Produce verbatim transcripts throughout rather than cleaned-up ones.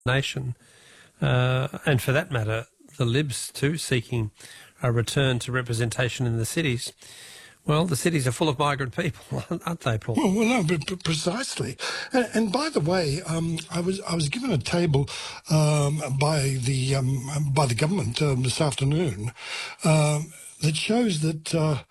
nation, uh, and for that matter, the Libs too, seeking a return to representation in the cities. Well, the cities are full of migrant people, aren't they, Paul? Well, well no, but, but precisely. And, and by the way, um, I was I was given a table um, by the um, by the government um, this afternoon um, that shows that Uh,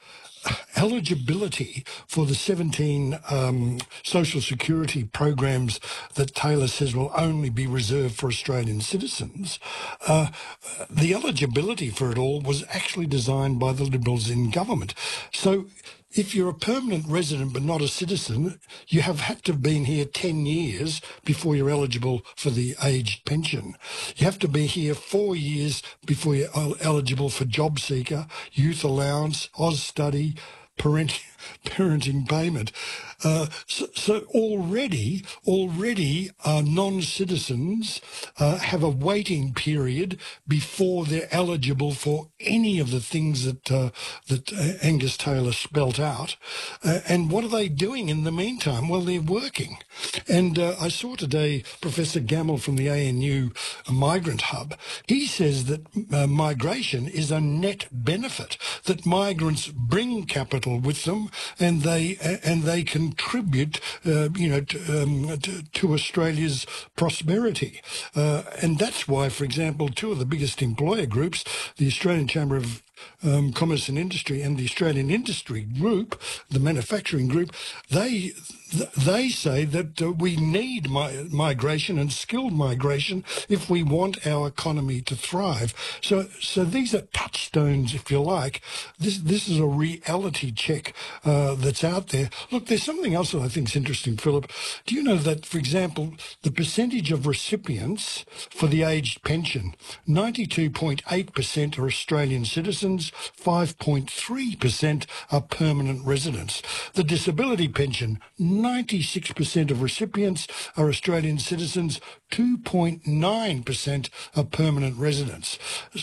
eligibility for the seventeen um, social security programs that Taylor says will only be reserved for Australian citizens, uh, the eligibility for it all was actually designed by the Liberals in government. So if you're a permanent resident but not a citizen, you have had to have been here ten years before you're eligible for the aged pension. You have to be here four years before you're eligible for job seeker, youth allowance, Austudy, parent, parenting payment. Uh, so, so already, already uh, non-citizens uh, have a waiting period before they're eligible for any of the things that uh, that uh, Angus Taylor spelt out. Uh, and what are they doing in the meantime? Well, they're working. And uh, I saw today Professor Gamble from the A N U Migrant Hub. He says that uh, migration is a net benefit, that migrants bring capital with them, and they uh, and they contribute, uh, you know, to, um, to, to Australia's prosperity. Uh, and that's why, for example, two of the biggest employer groups, the Australian Chamber of Um, Commerce and Industry and the Australian Industry Group, the manufacturing group, they they say that uh, we need mi- migration and skilled migration if we want our economy to thrive. So, so these are touchstones, if you like. This this is a reality check uh, that's out there. Look, there's something else that I think is interesting, Philip. Do you know that, for example, the percentage of recipients for the aged pension, ninety-two point eight percent are Australian citizens, five point three percent are permanent residents. The disability pension, ninety-six percent of recipients are Australian citizens, two point nine percent are permanent residents.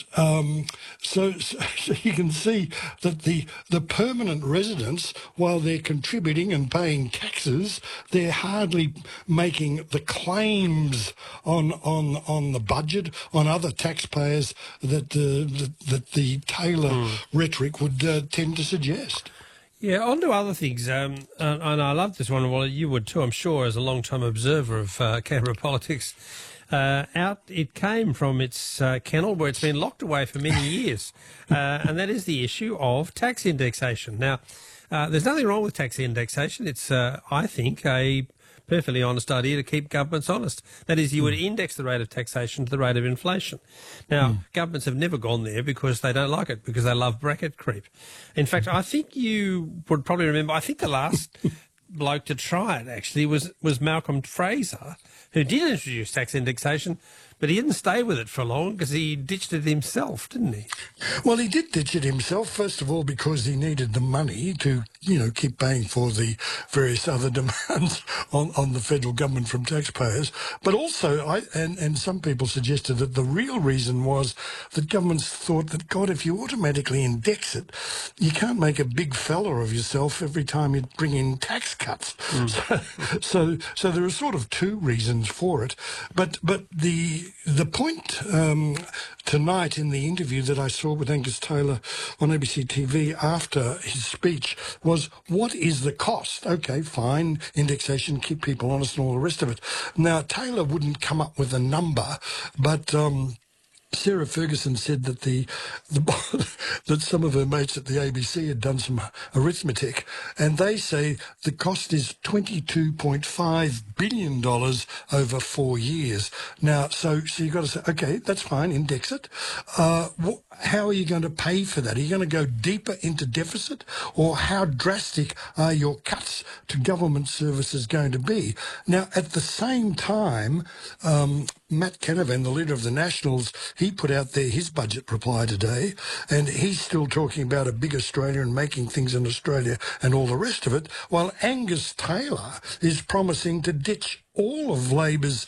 Um, so, so, so you can see that the, the permanent residents, while they're contributing and paying taxes, they're hardly making the claims on on on the budget, on other taxpayers that uh, that, that the Taylor mm. rhetoric would uh, tend to suggest. Yeah, on to other things, um, and, and I love this one. Well, you would too, I'm sure, as a long-time observer of uh, Canberra politics. Uh, out it came from its uh, kennel where it's been locked away for many years, uh, and that is the issue of tax indexation. Now, uh, there's nothing wrong with tax indexation. It's, uh, I think, a perfectly honest idea to keep governments honest. That is, you would index the rate of taxation to the rate of inflation. Now, mm. governments have never gone there because they don't like it, because they love bracket creep. In fact, I think you would probably remember, I think the last bloke to try it actually was, was Malcolm Fraser, who did introduce tax indexation, but he didn't stay with it for long because he ditched it himself, didn't he? Well, he did ditch it himself, first of all, because he needed the money to, you know, keep paying for the various other demands on, on the federal government from taxpayers. But also, I and, and some people suggested that the real reason was that governments thought that, God, if you automatically index it, you can't make a big fella of yourself every time you bring in tax cuts. Mm. So, so, so there are sort of two reasons for it. But, but the The point um, tonight in the interview that I saw with Angus Taylor on A B C T V after his speech was, what is the cost? Okay, fine, indexation, keep people honest and all the rest of it. Now, Taylor wouldn't come up with a number, but Um, Sarah Ferguson said that the, the that some of her mates at the A B C had done some arithmetic, and they say the cost is twenty-two point five billion dollars over four years. Now, so so you've got to say, okay, that's fine, index it. Uh, wh- how are you going to pay for that? Are you going to go deeper into deficit, or how drastic are your cuts to government services going to be? Now, at the same time, um, Matt Canavan, the leader of the Nationals, he put out there his budget reply today, and he's still talking about a big Australia and making things in Australia and all the rest of it, while Angus Taylor is promising to ditch all of Labor's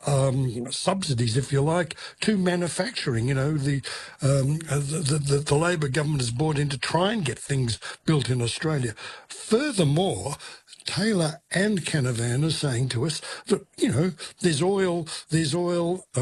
um, subsidies, if you like, to manufacturing. You know, the, um, the, the, the Labor government has bought in to try and get things built in Australia. Furthermore, Taylor and Canavan are saying to us that, you know, there's oil, there's oil.